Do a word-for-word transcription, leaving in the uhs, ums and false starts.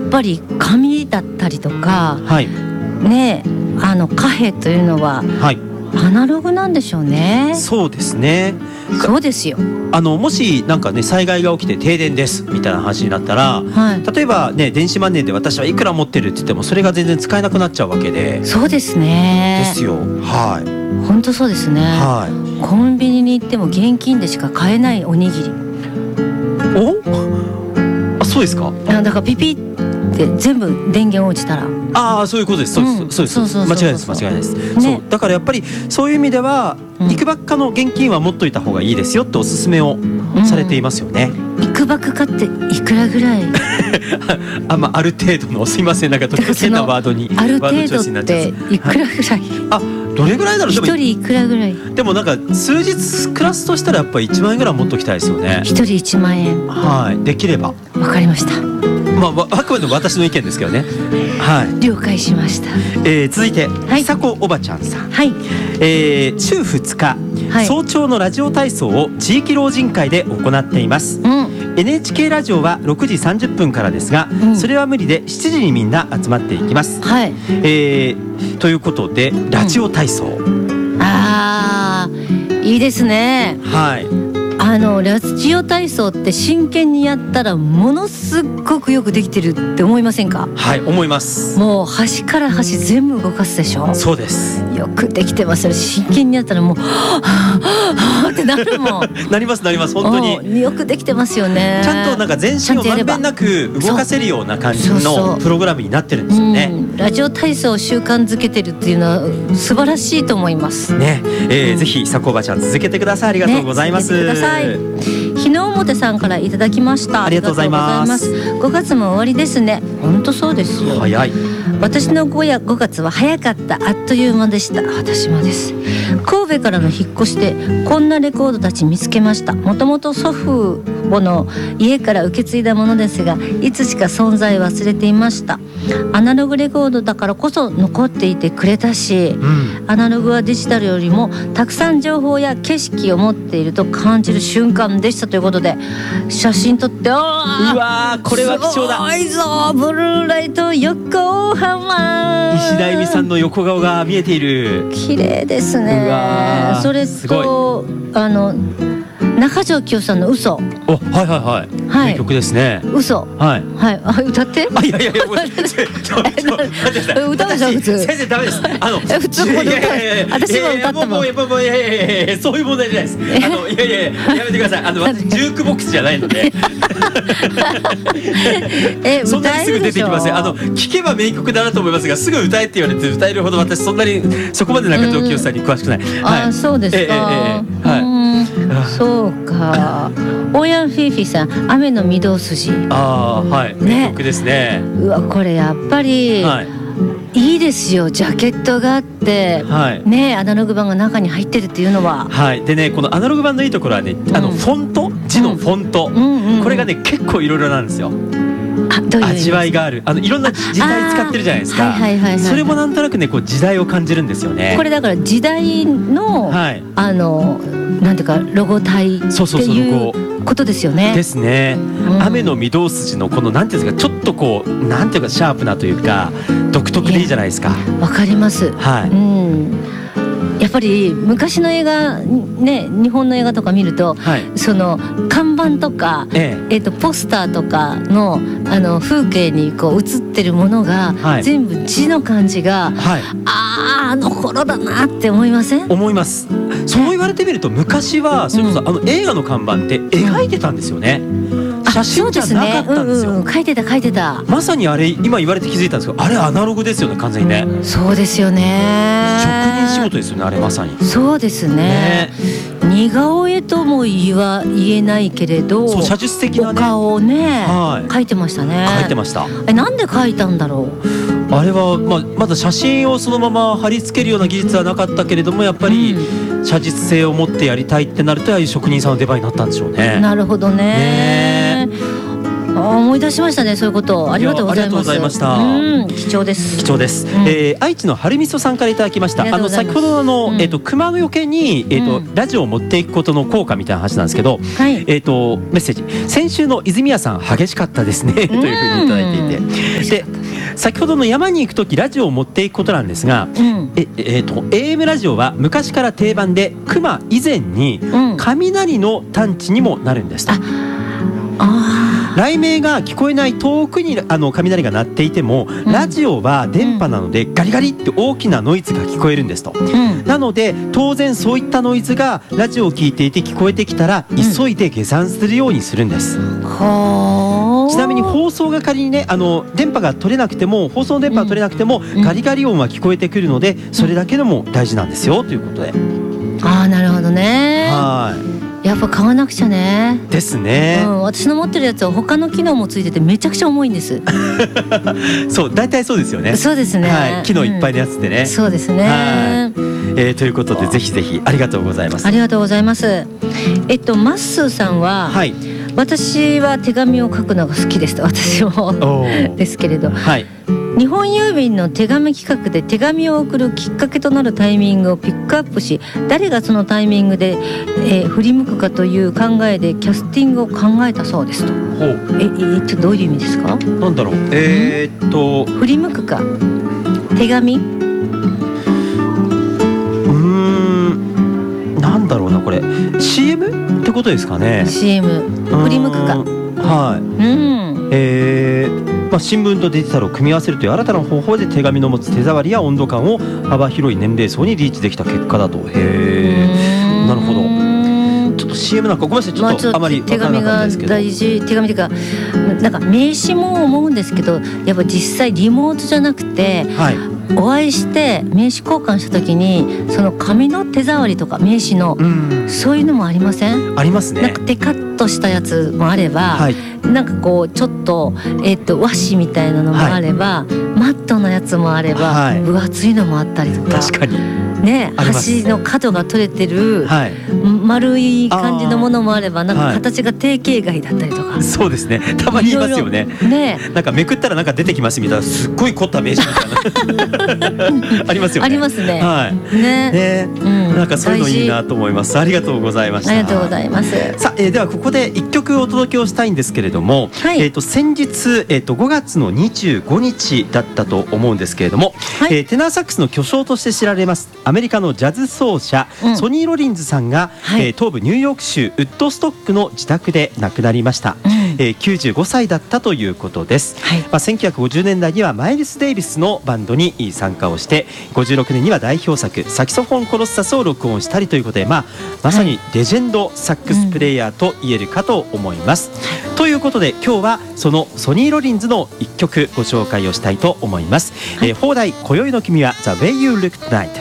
ぱり紙だったりとか、 はいね、あの貨幣というのは、はい、アナログなんでしょうね。 そうですね。 そうですよ。 あのもしなんかね災害が起きて停電ですみたいな話になったら、はい、例えばね電子マネーで私はいくら持ってるって言ってもそれが全然使えなくなっちゃうわけで。 そうですね。 ですよ。はい。 本当そうですね。はい。コンビニに行っても現金でしか買えないおにぎり。 お？あ、そうですか。 だからピピって全部電源落ちたら。 ああ、そういうことです。そうです。うん、そうです。間違いないです。間違いないです。ね、そうだからやっぱりそういう意味では、うん、いくばくかの現金は持っといた方がいいですよっておすすめをされていますよね。 うん、いくばくかっていくらぐらい？ あ、まあ、ある程度のすいませんなんか時々変なワードにある程度っていくらぐらい？ あ、どれぐらいだろう。 一人いくらぐらい？ でもなんか数日暮らすとしたらやっぱりいちまんえんぐらい持っときたいですよね。 一人いちまんえん。はい。 できれば。 わかりました。 まあ、あくまでも私の意見ですけどね。はい。 了解しました。 えー、続いて、 はい、 久子おばちゃんさん。 はい。 えー、週ふつか、はい、早朝のラジオ体操を地域老人会で行っています。うん、エヌエイチケー ラジオはろくじさんじゅっぷんからですが、うん、それは無理でしちじにみんな集まっていきます。はい。えー、ということでラジオ体操。うん、 ああ、いいですね。 はい。 あのラジオ体操って真剣にやったらものすごくよくできてるって思いませんか？ はい、思います。 もう端から端全部動かすでしょ。 そうです。 よくできてますよ。真剣にやったらもうはぁはぁってなるもん。 なりますなります本当に。 よくできてますよね。 ちゃんとなんか全身をまんべんなく動かせるような感じのプログラムになってるんですよね。 うん、ラジオ体操を習慣づけてるっていうのは素晴らしいと思いますね。えーうん、ぜひさこおばちゃん続けてください。ありがとうございます。 ね、続けてください。日の表さんからいただきました。 ありがとうございます。 ごがつも終わりですね。本当そうですよ。 早い。 私のごがつは早かった。あっという間でした。私もです。神戸からの引っ越しでこんなレコードたち見つけました。もともと祖父母の家から受け継いだものですが、いつしか存在忘れていました。アナログレコードだからこそ残っていてくれたし、うん、アナログはデジタルよりもたくさん情報や景色を持っていると感じる瞬間でしたということで、写真撮って、うわー、これは貴重だ。 すごいぞ、ブルーライト横浜。 石田恵美さんの横顔が見えている。 綺麗ですね。うわ、それとあの中条きよさんの嘘。お、 はいはいはい。はい、名曲ですね。 嘘。 はいはい。あ、歌って。 あ、いやいやいや。 歌うじゃん普通。 先生ダメです。あの普通も歌う。私も歌ったもん。 もうもうもういやいやいやそういう問題じゃないです。あのいやいややめてください。あの私ジュークボックスじゃないので。 え、 そんなにすぐ出てきません。あの聞けば名曲だなと思いますが、すぐ歌えって言われて歌えるほど私そんなにそこまで中条きよさんに詳しくない。 あ、そうですか。はい。そうか。オーヤンフィーフィーさん、雨の御堂筋。 ああ、はい。名曲ですね。 うわ、これやっぱり、はい、いいですよ。ジャケットがあって、はい、ね、アナログ版が中に入ってるっていうのは。はい。 でね、このアナログ版のいいところはね、うん、あのフォント、字のフォント、うんうんうん、これがね結構いろいろなんですよ。 あ、どういう味わいがある。あのいろんな時代使ってるじゃないですか。はいはいはいはい、それもなんとなくね、こう時代を感じるんですよね。 これだから時代の、はい、あのなんていうかロゴ体っていうことですよね。 ですね。うん、雨の御堂筋のこのなんていうんですか、ちょっとこうなんていうかシャープなというか独特でいいじゃないですか。 わかります。はい。うん。やっぱり昔の映画ね、日本の映画とか見ると、はい、その看板とか、えええー、とポスターとかのあの風景にこう映ってるものが、はい、全部字の感じが、はい、あああの頃だなって思いません？ 思います。そう言われてみると昔はそれこそ、うん、あの映画の看板って描いてたんですよね。写真じゃなかったんですよ。 うんうん、書いてた書いてた。 まさにあれ今言われて気づいたんですけど、あれアナログですよね、完全にね。 そうですよね。 職人仕事ですよね、あれまさに。 そうですね。ね、似顔絵とも言わ言えないけれど、 そう写実的なね、 お顔をね、 はい、 描いてましたね。 描いてました。 え、なんで描いたんだろう。あれは、まあ、まだ写真をそのまま貼り付けるような技術はなかったけれども、やっぱり写実性を持ってやりたいってなると、ああいう職人さんの出番になったんでしょうね。 なるほどね。ね、思い出しましたね、そういうこと。ありがとうございます。ありがとうございました。うん、貴重です。 貴重です。うん、えー、愛知の春みそさんからいただきました。あの先ほどの、うん、えっ、ー、と熊よけにえっ、ー、と、うん、ラジオを持っていくことの効果みたいな話なんですけど、はい、えっ、ー、とメッセージ。先週の泉谷さん激しかったですねというふうにいただいていて、 先ほどの山に行くときラジオを持っていくことなんですが、うん、ええー、と エーエム ラジオは昔から定番で熊以前に雷の探知にもなるんですと、うん、あ雷鳴が聞こえない遠くにあの雷が鳴っていても、うん、ラジオは電波なのでガリガリって大きなノイズが聞こえるんですと、うん、なので当然そういったノイズがラジオを聞いていて聞こえてきたら、うん、急いで下山するようにするんです、うん、はちなみに放送が仮にねあの電波が取れなくても放送の電波が取れなくても、うん、ガリガリ音は聞こえてくるのでそれだけでも大事なんですよということで、 ああなるほどね。はいやっぱ買わなくちゃね。 ですね、 うん、私の持ってるやつは他の機能もついててめちゃくちゃ重いんですそう大体そうですよね。 そうですね、 はい、機能いっぱいのやつでね、 うん、そうですね、 はいえー、ということでぜひぜひありがとうございます。 ありがとうございます。えっとマッスーさんは、はい、私は手紙を書くのが好きですと。私もですけれど、はい、日本郵便の手紙企画で手紙を送るきっかけとなるタイミングをピックアップし、誰がそのタイミングで、えー、振り向くかという考えでキャスティングを考えたそうですと。ええちょっとどういう意味ですか。 なんだろうえー、っと振り向くか手紙うーんなんだろうなこれ シーエム ってことですかね。 シーエム 振り向くかはい、うんえーまあ、新聞とデジタルを組み合わせるという新たな方法で手紙の持つ手触りや温度感を幅広い年齢層にリーチできた結果だと。へえなるほど。ちょっと シーエム なんかごめんなさいちょっとあまり分からなかったですけど、 手紙が大事手紙というかなんか名刺も思うんですけどやっぱ実際リモートじゃなくて、はいお会いして名刺交換した時にその紙の手触りとか名刺の、うん、そういうのもありません？ ありますね。 なんかテカッとしたやつもあれば、はい、なんかこうちょっと、えー、と和紙みたいなのもあれば、はい、マットなやつもあれば、はい、分厚いのもあったりとか確かにね、端の角が取れてる、はい、丸い感じのものもあればなんか形が定型外だったりとか、 はい、そうですねたまに言いますよね。ねなんかめくったらなんか出てきますみたいなすっごい凝った名刺みたいなありますよね。 ありますね。 はい、ねね、うん、なんかそういうのいいなと思います。ありがとうございました。 ありがとうございます。 さあ、えー、ではここで一曲お届けをしたいんですけれども、はい、えー、と先日、えー、とごがつのにじゅうごにちだったと思うんですけれども、はい、えー、テナーサックスの巨匠として知られますアメリカのジャズ奏者、うん、ソニー・ロリンズさんが、はい、えー、東部ニューヨーク州ウッドストックの自宅で亡くなりました、うん、えー、きゅうじゅうごさいだったということです、はい、まあ、せんきゅうひゃくごじゅうねんだいにはマイルス・デイビスのバンドに参加をしてごじゅうろくねんには代表作サキソフォン・コロッサスを録音したりということで、まあ、まさにレジェンドサックスプレイヤーと言えるかと思います、うん、ということで今日はそのソニー・ロリンズの一曲ご紹介をしたいと思います、はい、えー、放題今宵の君は The Way You Look Tonight。